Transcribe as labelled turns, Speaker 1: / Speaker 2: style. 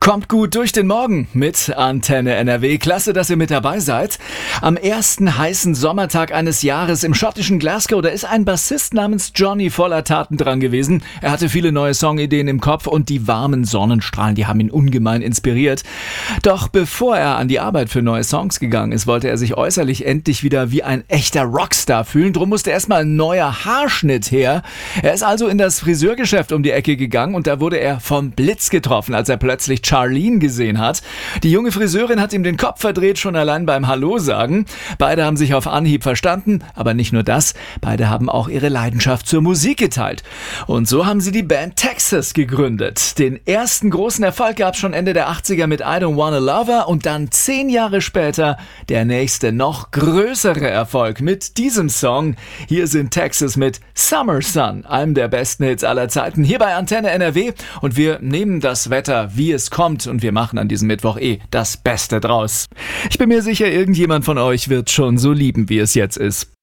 Speaker 1: Kommt gut durch den Morgen mit Antenne NRW. Klasse, dass ihr mit dabei seid. Am ersten heißen Sommertag eines Jahres im schottischen Glasgow, da ist ein Bassist namens Johnny voller Taten dran gewesen. Er hatte viele neue Songideen im Kopf und die warmen Sonnenstrahlen, die haben ihn ungemein inspiriert. Doch bevor er an die Arbeit für neue Songs gegangen ist, wollte er sich äußerlich endlich wieder wie ein echter Rockstar fühlen. Drum musste erstmal ein neuer Haarschnitt her. Er ist also in das Friseurgeschäft um die Ecke gegangen und da wurde er vom Blitz getroffen, als er plötzlich Charlene gesehen hat. Die junge Friseurin hat ihm den Kopf verdreht, schon allein beim Hallo sagen. Beide haben sich auf Anhieb verstanden, aber nicht nur das, beide haben auch ihre Leidenschaft zur Musik geteilt. Und so haben sie die Band Texas gegründet. Den ersten großen Erfolg gab es schon Ende der 80er mit I Don't Wanna Love Her und dann 10 Jahre später der nächste, noch größere Erfolg mit diesem Song. Hier sind Texas mit Summer Sun, einem der besten Hits aller Zeiten, hier bei Antenne NRW, und wir nehmen das Wetter, wie es kommt, und wir machen an diesem Mittwoch das Beste draus. Ich bin mir sicher, irgendjemand von euch wird schon so lieben, wie es jetzt ist.